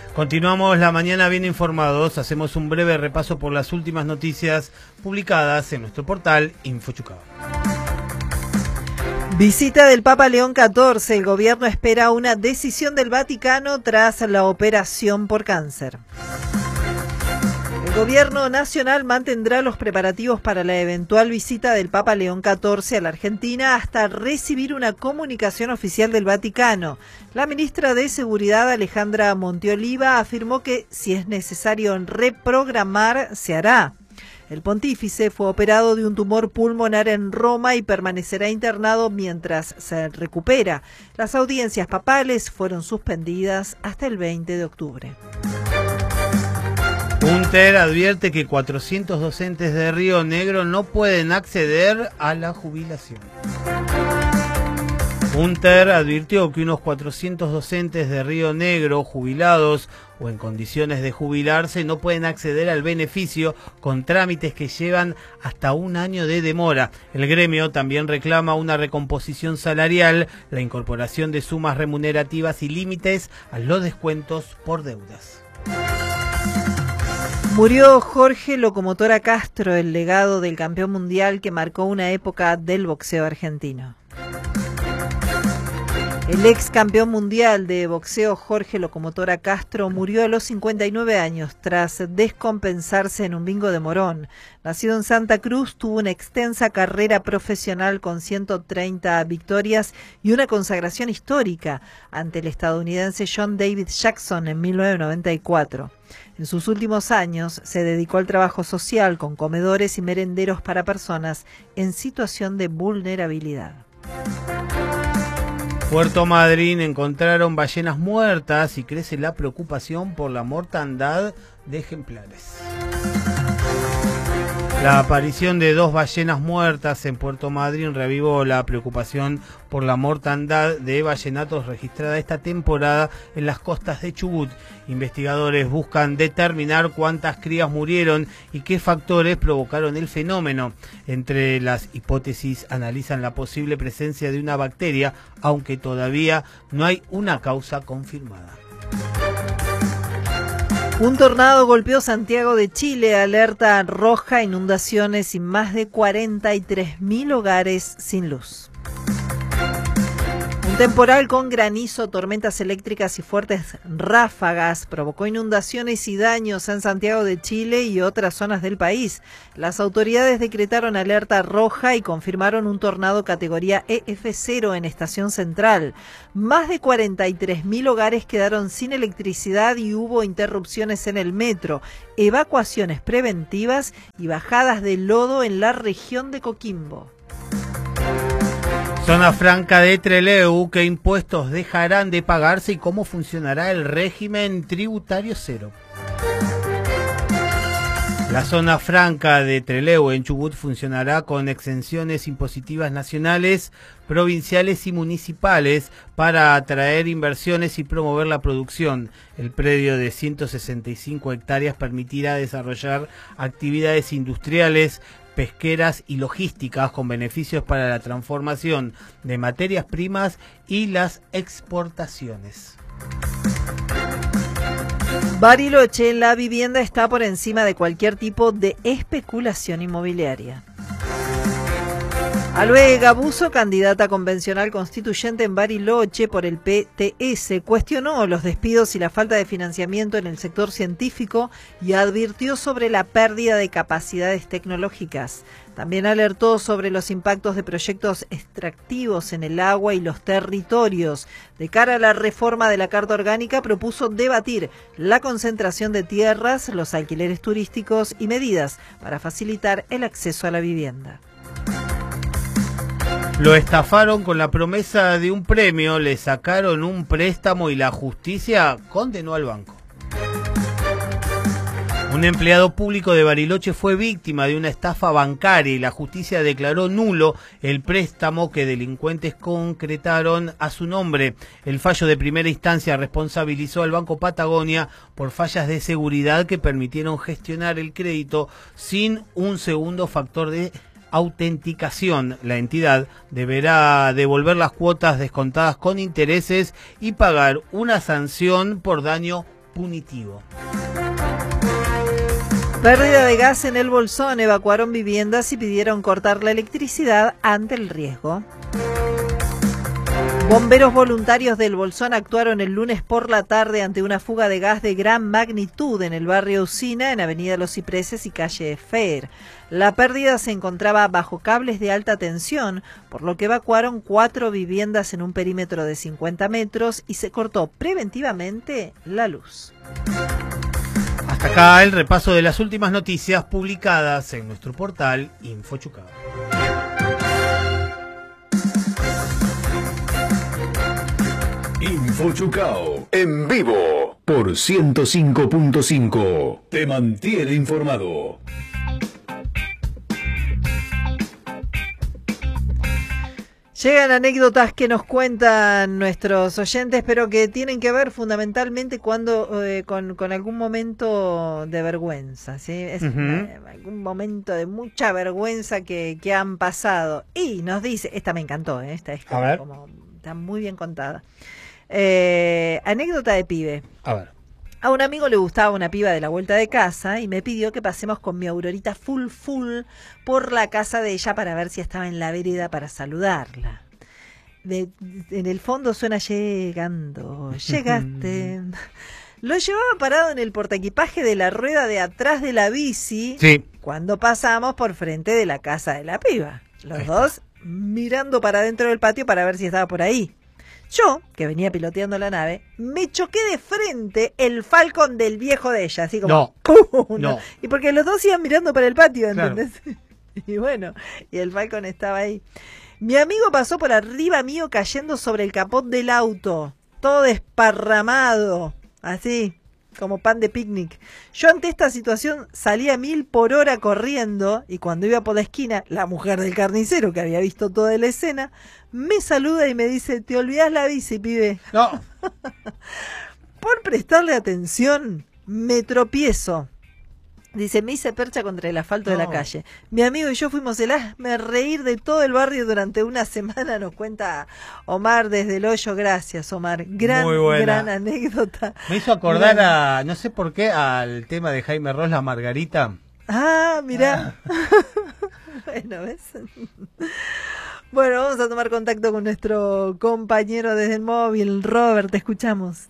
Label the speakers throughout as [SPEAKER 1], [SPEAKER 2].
[SPEAKER 1] Continuamos la mañana bien informados. Hacemos un breve repaso por las últimas noticias publicadas en nuestro portal InfoChucaba.
[SPEAKER 2] Visita del Papa León XIV. El gobierno espera una decisión del Vaticano tras la operación por cáncer. El gobierno nacional mantendrá los preparativos para la eventual visita del Papa León XIV a la Argentina hasta recibir una comunicación oficial del Vaticano. La ministra de Seguridad, Alejandra Monteoliva, afirmó que si es necesario reprogramar, se hará. El pontífice fue operado de un tumor pulmonar en Roma y permanecerá internado mientras se recupera. Las audiencias papales fueron suspendidas hasta el 20 de octubre.
[SPEAKER 1] UNTER advierte que 400 docentes de Río Negro no pueden acceder a la jubilación. UNTER advirtió que unos 400 docentes de Río Negro jubilados o en condiciones de jubilarse no pueden acceder al beneficio con trámites que llevan hasta un año de demora. El gremio también reclama una recomposición salarial, la incorporación de sumas remunerativas y límites a los descuentos por deudas.
[SPEAKER 2] Murió Jorge Locomotora Castro, el legado del campeón mundial que marcó una época del boxeo argentino. El ex campeón mundial de boxeo Jorge Locomotora Castro murió a los 59 años tras descompensarse en un bingo de Morón. Nacido en Santa Cruz, tuvo una extensa carrera profesional con 130 victorias y una consagración histórica ante el estadounidense John David Jackson en 1994. En sus últimos años se dedicó al trabajo social con comedores y merenderos para personas en situación de vulnerabilidad.
[SPEAKER 1] Puerto Madryn encontraron ballenas muertas y crece la preocupación por la mortandad de ejemplares. La aparición de 2 ballenas muertas en Puerto Madryn reavivó la preocupación por la mortandad de ballenatos registrada esta temporada en las costas de Chubut. Investigadores buscan determinar cuántas crías murieron y qué factores provocaron el fenómeno. Entre las hipótesis analizan la posible presencia de una bacteria, aunque todavía no hay una causa confirmada.
[SPEAKER 2] Un tornado golpeó Santiago de Chile, alerta roja, inundaciones y más de 43.000 hogares sin luz. Un temporal con granizo, tormentas eléctricas y fuertes ráfagas provocó inundaciones y daños en Santiago de Chile y otras zonas del país. Las autoridades decretaron alerta roja y confirmaron un tornado categoría EF0 en Estación Central. Más de 43.000 hogares quedaron sin electricidad y hubo interrupciones en el metro, evacuaciones preventivas y bajadas de lodo en la región de Coquimbo.
[SPEAKER 1] Zona franca de Trelew, ¿qué impuestos dejarán de pagarse y cómo funcionará el régimen tributario cero? La zona franca de Trelew en Chubut funcionará con exenciones impositivas nacionales, provinciales y municipales para atraer inversiones y promover la producción. El predio de 165 hectáreas permitirá desarrollar actividades industriales, pesqueras y logísticas con beneficios para la transformación de materias primas y las exportaciones.
[SPEAKER 2] Bariloche, la vivienda está por encima de cualquier tipo de especulación inmobiliaria. Aloe Gabuso, candidata convencional constituyente en Bariloche por el PTS, cuestionó los despidos y la falta de financiamiento en el sector científico y advirtió sobre la pérdida de capacidades tecnológicas. También alertó sobre los impactos de proyectos extractivos en el agua y los territorios. De cara a la reforma de la Carta Orgánica, propuso debatir la concentración de tierras, los alquileres turísticos y medidas para facilitar el acceso a la vivienda.
[SPEAKER 1] Lo estafaron con la promesa de un premio, le sacaron un préstamo y la justicia condenó al banco. Un empleado público de Bariloche fue víctima de una estafa bancaria y la justicia declaró nulo el préstamo que delincuentes concretaron a su nombre. El fallo de primera instancia responsabilizó al Banco Patagonia por fallas de seguridad que permitieron gestionar el crédito sin un segundo factor de autenticación. La entidad deberá devolver las cuotas descontadas con intereses y pagar una sanción por daño punitivo.
[SPEAKER 2] Pérdida de gas en el Bolsón, evacuaron viviendas y pidieron cortar la electricidad ante el riesgo. Bomberos voluntarios del Bolsón actuaron el lunes por la tarde ante una fuga de gas de gran magnitud en el barrio Usina, en Avenida Los Cipreses y calle Fair. La pérdida se encontraba bajo cables de alta tensión, por lo que evacuaron 4 viviendas en un perímetro de 50 metros y se cortó preventivamente la luz.
[SPEAKER 1] Hasta acá el repaso de las últimas noticias publicadas en nuestro portal InfoChucao.
[SPEAKER 3] InfoChucao, en vivo, por 105.5. Te mantiene informado.
[SPEAKER 2] Llegan anécdotas que nos cuentan nuestros oyentes, pero que tienen que ver fundamentalmente cuando con algún momento de vergüenza, ¿sí? Es algún momento de mucha vergüenza que han pasado. Y nos dice, esta me encantó, esta es como está muy bien contada. Anécdota de pibe.
[SPEAKER 1] A ver.
[SPEAKER 2] A un amigo le gustaba una piba de la vuelta de casa y me pidió que pasemos con mi Aurorita full por la casa de ella para ver si estaba en la vereda para saludarla. En el fondo suena llegando, llegaste. Lo llevaba parado en el portaequipaje de la rueda de atrás de la bici cuando pasamos por frente de la casa de la piba. Los dos mirando para dentro del patio para ver si estaba por ahí. Yo, que venía piloteando la nave, me choqué de frente el Falcon del viejo de ella, así como ¡pum! Y porque los dos iban mirando para el patio, ¿entendés? Claro. Y bueno, y el Falcon estaba ahí. Mi amigo pasó por arriba mío cayendo sobre el capot del auto, todo desparramado, así, como pan de picnic. Yo ante esta situación salí a 1000 por hora corriendo y cuando iba por la esquina, la mujer del carnicero, que había visto toda la escena, me saluda y me dice, te olvidás la bici, pibe.
[SPEAKER 1] No.
[SPEAKER 2] Por prestarle atención, me tropiezo. Dice, me hice percha contra el asfalto de la calle. Mi amigo y yo fuimos el hazme reír de todo el barrio durante una semana, nos cuenta Omar desde el Hoyo. Gracias, Omar. Gran anécdota.
[SPEAKER 1] Me hizo acordar no sé por qué, al tema de Jaime Ross, La Margarita.
[SPEAKER 2] Ah, mirá. Bueno, ¿ves? Bueno, vamos a tomar contacto con nuestro compañero desde el móvil. Robert, te escuchamos.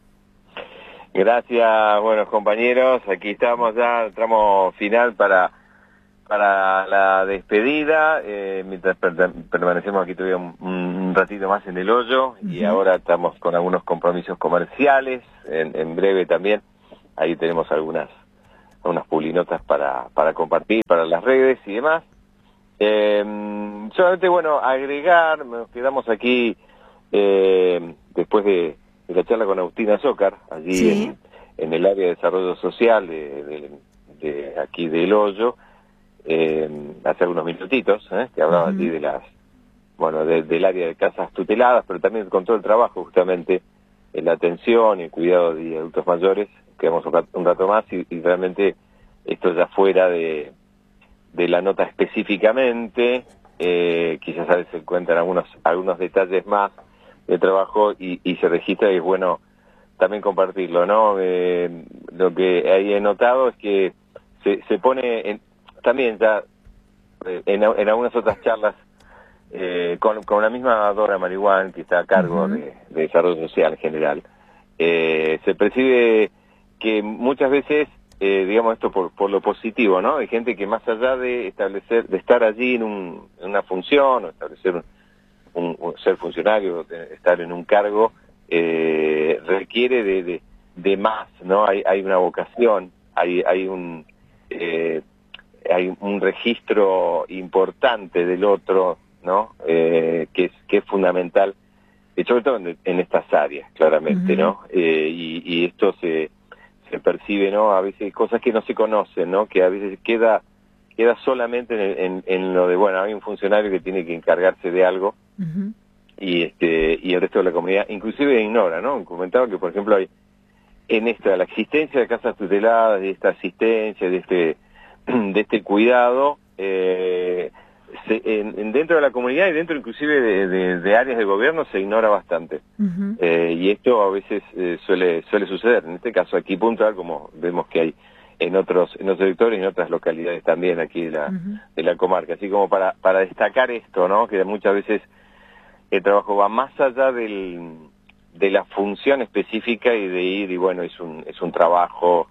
[SPEAKER 4] Gracias, buenos compañeros. Aquí estamos ya, tramo final para la despedida. Mientras permanecemos aquí todavía un ratito más en el Hoyo y ahora estamos con algunos compromisos comerciales. En breve también, ahí tenemos algunas publinotas para compartir para las redes y demás. Solamente, agregar, nos quedamos aquí después de la charla con Agustina Zócar, allí en el área de desarrollo social de aquí del Hoyo, hace algunos minutitos, que hablaba allí de del área de casas tuteladas, pero también con todo el trabajo justamente en la atención y el cuidado de adultos mayores. Quedamos un rato más y realmente esto ya fuera de la nota específicamente, quizás a veces se encuentran algunos detalles más de trabajo y se registra y es bueno también compartirlo, ¿no? Lo que ahí he notado es que se pone también ya en algunas otras charlas con la misma Dora Marihuán, que está a cargo de desarrollo social en general, se percibe que muchas veces digamos esto por lo positivo, ¿no? Hay gente que más allá de estar allí en una función o establecer ser funcionario, estar en un cargo, requiere de más, ¿no? Hay una vocación, hay un registro importante del otro, ¿no? Que es fundamental, sobre todo en estas áreas, claramente, ¿no? Y esto se percibe, ¿no? A veces cosas que no se conocen, ¿no? Que a veces queda solamente en lo de, hay un funcionario que tiene que encargarse de algo y el resto de la comunidad inclusive ignora, ¿no? Comentaba que, por ejemplo, hay la existencia de casas tuteladas, de esta asistencia, de este cuidado, dentro de la comunidad y dentro inclusive de áreas de gobierno se ignora bastante. Y esto a veces suele suceder. En este caso aquí puntual, como vemos que hay en otros sectores y en otras localidades también aquí de la comarca. Así como para destacar esto, ¿no? Que muchas veces el trabajo va más allá de la función específica y de ir, y bueno, es un trabajo,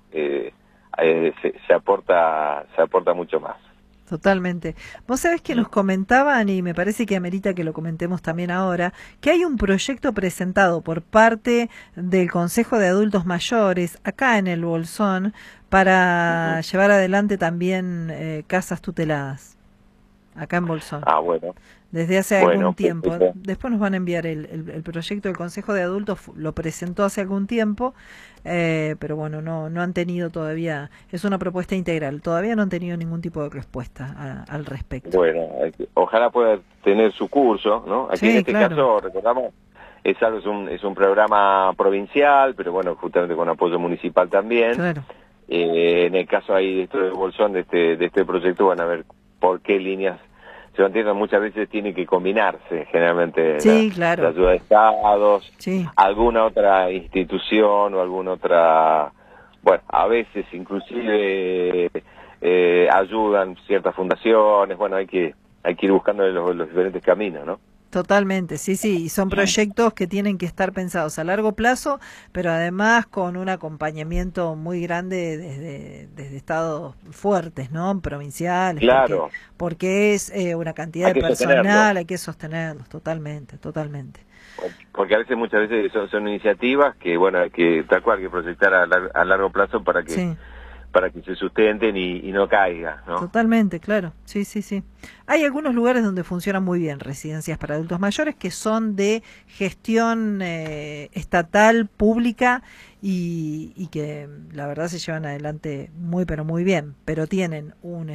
[SPEAKER 4] se aporta mucho más.
[SPEAKER 2] Totalmente. Vos sabés que nos comentaban, y me parece que amerita que lo comentemos también ahora, que hay un proyecto presentado por parte del Consejo de Adultos Mayores acá en el Bolsón para llevar adelante también casas tuteladas, acá en Bolsón.
[SPEAKER 4] Ah, bueno.
[SPEAKER 2] Desde hace algún tiempo. Después nos van a enviar el proyecto del Consejo de Adultos, lo presentó hace algún tiempo, pero bueno, no han tenido todavía, es una propuesta integral, todavía no han tenido ningún tipo de respuesta al respecto.
[SPEAKER 4] Bueno, ojalá pueda tener su curso, ¿no? Aquí
[SPEAKER 2] sí,
[SPEAKER 4] en este caso, recordamos, es un programa provincial, pero bueno, justamente con apoyo municipal también.
[SPEAKER 2] Claro.
[SPEAKER 4] En el caso ahí de esto de Bolsón, de este proyecto, van a ver por qué líneas se entiende. Muchas veces tiene que combinarse generalmente la ayuda de estados, alguna otra institución o alguna otra, bueno, a veces inclusive ayudan ciertas fundaciones. Bueno, hay que ir buscando los diferentes caminos, ¿no?
[SPEAKER 2] Totalmente, sí, y son proyectos que tienen que estar pensados a largo plazo, pero además con un acompañamiento muy grande desde estados fuertes, ¿no? Provinciales.
[SPEAKER 4] Claro.
[SPEAKER 2] Porque es una cantidad de personal, hay que sostenerlos, totalmente.
[SPEAKER 4] Porque muchas veces son iniciativas que, bueno, que tal cual hay que proyectar a largo plazo para que se sustenten y no caiga, ¿no?
[SPEAKER 2] Totalmente, claro. Sí. Hay algunos lugares donde funcionan muy bien residencias para adultos mayores que son de gestión estatal, pública y que la verdad se llevan adelante pero muy bien, pero tienen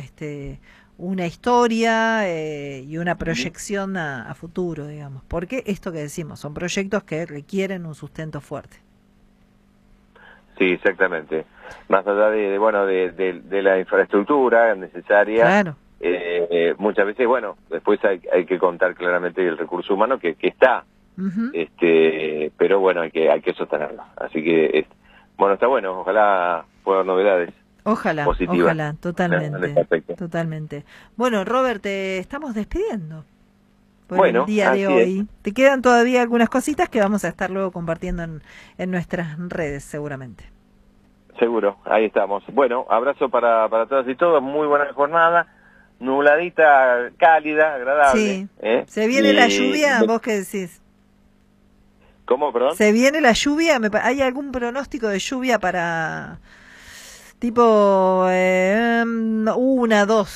[SPEAKER 2] una historia y una proyección a futuro, digamos. Porque esto que decimos, son proyectos que requieren un sustento fuerte.
[SPEAKER 4] Sí, exactamente. Más allá de la infraestructura necesaria,
[SPEAKER 2] claro.
[SPEAKER 4] Muchas veces, bueno, después hay que contar claramente el recurso humano que está, pero bueno, hay que sostenerlo. Así que, bueno, está bueno, ojalá pueda haber novedades.
[SPEAKER 2] Ojalá, totalmente. Bueno, Robert, te estamos despidiendo por el día de hoy. Te quedan todavía algunas cositas que vamos a estar luego compartiendo en nuestras redes, seguramente.
[SPEAKER 4] Seguro, ahí estamos. Bueno, abrazo para todas y todos, muy buena jornada, nubladita, cálida, agradable.
[SPEAKER 2] Sí, se viene la lluvia, ¿vos qué decís?
[SPEAKER 4] ¿Cómo, perdón?
[SPEAKER 2] ¿Se viene la lluvia? ¿Hay algún pronóstico de lluvia para tipo 1, 2